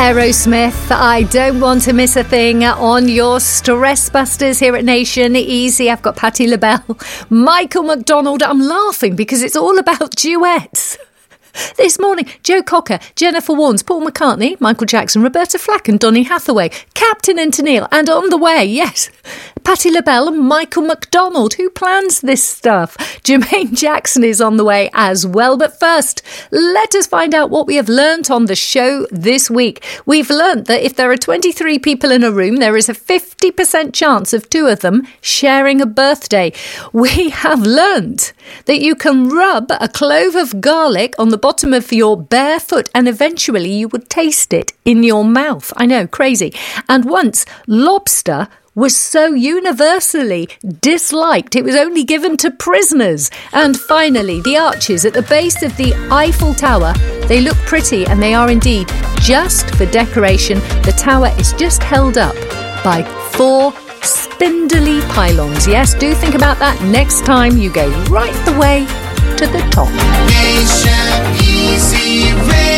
Aerosmith, I don't want to miss a thing on your Stress Busters here at Nation Easy. I've got Patti LaBelle, Michael McDonald. I'm laughing because it's all about duets. This morning, Joe Cocker, Jennifer Warnes, Paul McCartney, Michael Jackson, Roberta Flack and Donny Hathaway, Captain and Tennille, and on the way, yes, Patti LaBelle and Michael McDonald. Who plans this stuff? Jermaine Jackson is on the way as well. But first, let us find out what we have learnt on the show this week. We've learnt that if there are 23 people in a room, there is a 50% chance of 2 of them sharing a birthday. We have learnt that you can rub a clove of garlic on the bottom of your bare foot and eventually you would taste it in your mouth. I know, crazy. And once, lobster was so universally disliked, it was only given to prisoners. And finally, the arches at the base of the Eiffel Tower, they look pretty and they are indeed just for decoration. The tower is just held up by 4 spindly pylons. Yes, do think about that next time you go right the way to the top. Nation Easy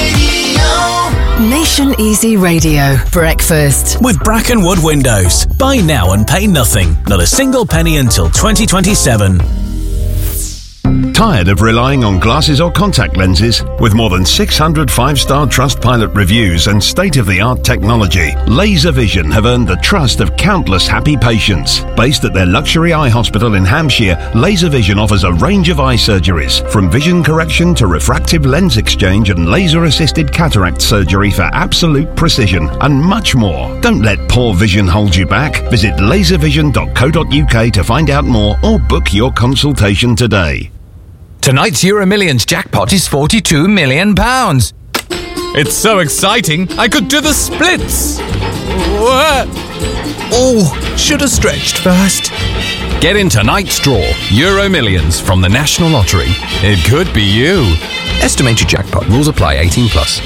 Radio. Nation Easy Radio. Breakfast. With Brackenwood Windows. Buy now and pay nothing. Not a single penny until 2027. Tired of relying on glasses or contact lenses? With more than 600 5-star Trustpilot reviews and state-of-the-art technology, Laser Vision have earned the trust of countless happy patients. Based at their luxury eye hospital in Hampshire, Laser Vision offers a range of eye surgeries, from vision correction to refractive lens exchange and laser-assisted cataract surgery for absolute precision, and much more. Don't let poor vision hold you back. Visit laservision.co.uk to find out more or book your consultation today. Tonight's Euro Millions jackpot is £42 million. It's so exciting, I could do the splits. Oh, should have stretched first. Get in tonight's draw, Euro Millions from the National Lottery. It could be you. Estimated jackpot. Rules apply. 18+.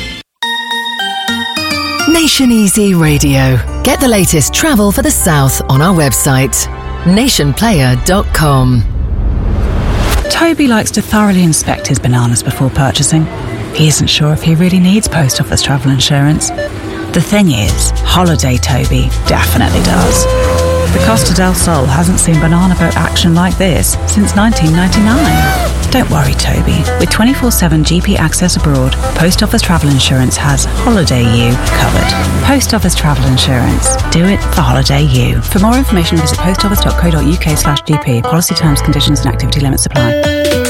Nation Easy Radio. Get the latest travel for the South on our website, nationplayer.com. Toby likes to thoroughly inspect his bananas before purchasing. He isn't sure if he really needs post office travel insurance. The thing is, Holiday Toby definitely does. The Costa del Sol hasn't seen banana boat action like this since 1999. Don't worry, Toby. With 24/7 GP access abroad, Post Office Travel Insurance has Holiday You covered. Post Office Travel Insurance. Do it for Holiday You. For more information, visit postoffice.co.uk/GP. Policy terms, conditions and activity limits apply.